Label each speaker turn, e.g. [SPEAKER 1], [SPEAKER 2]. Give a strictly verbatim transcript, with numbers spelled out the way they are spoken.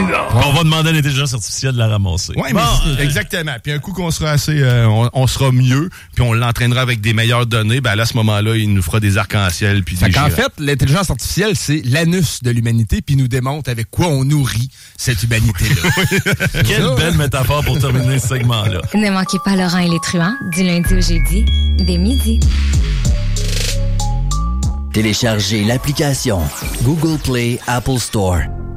[SPEAKER 1] On va demander à l'intelligence artificielle de la ramasser.
[SPEAKER 2] Oui,
[SPEAKER 1] bon,
[SPEAKER 2] mais euh, exactement. Puis un coup qu'on sera assez, euh, on, on sera mieux, puis on l'entraînera avec des meilleures données, ben là, à ce moment-là, il nous fera des arcs-en-ciel puis des
[SPEAKER 3] En
[SPEAKER 2] girafes.
[SPEAKER 3] fait, l'intelligence artificielle, c'est l'anus de l'humanité, puis nous démontre avec quoi on nourrit cette humanité-là.
[SPEAKER 1] Quelle
[SPEAKER 3] ça,
[SPEAKER 1] belle métaphore pour terminer ce segment-là.
[SPEAKER 4] Ne manquez pas Laurent et les truands, du lundi au jeudi, dès midi.
[SPEAKER 5] Téléchargez l'application Google Play Apple Store